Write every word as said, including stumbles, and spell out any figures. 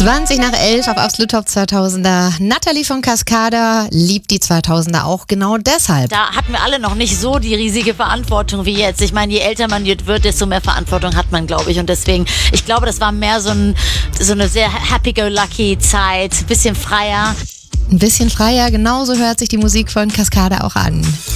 zwanzig nach elf auf Absolut Top zweitausender. Natalie von Cascada liebt die zweitausender auch genau deshalb. Da hatten wir alle noch nicht so die riesige Verantwortung wie jetzt. Ich meine, je älter man wird, desto mehr Verantwortung hat man, glaube ich. Und deswegen, ich glaube, das war mehr so, ein, so eine sehr happy-go-lucky Zeit, ein bisschen freier. Ein bisschen freier, genauso hört sich die Musik von Cascada auch an.